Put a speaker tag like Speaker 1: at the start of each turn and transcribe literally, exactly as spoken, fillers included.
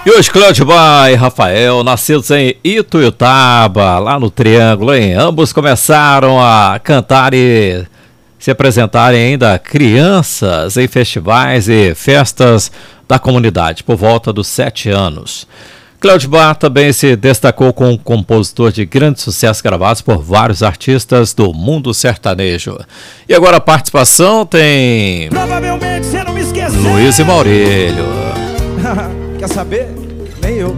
Speaker 1: E os Cláudio Bar e Rafael, nascidos em Ituiutaba, lá no Triângulo, hein? Ambos começaram a cantar e se apresentarem ainda crianças em festivais e festas da comunidade, por volta dos sete anos. Cláudio Bar também se destacou como compositor de grandes sucessos gravados por vários artistas do mundo sertanejo. E agora a participação tem...
Speaker 2: Provavelmente você não me esqueceu.
Speaker 1: Luiz e Maurílio.
Speaker 2: Quer saber? Nem eu.